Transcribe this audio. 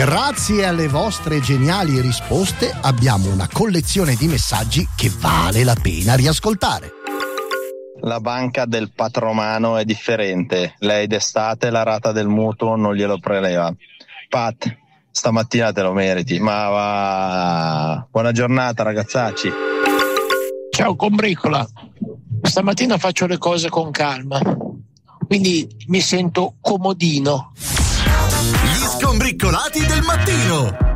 Grazie alle vostre geniali risposte abbiamo una collezione di messaggi che vale la pena riascoltare. La banca del patromano è differente. Lei d'estate la rata del mutuo non glielo preleva. Pat, stamattina te lo meriti. Ma va. Buona giornata, ragazzacci. Ciao combricola. Stamattina faccio le cose con calma, quindi mi sento comodino. Gli scombriccolati del mattino.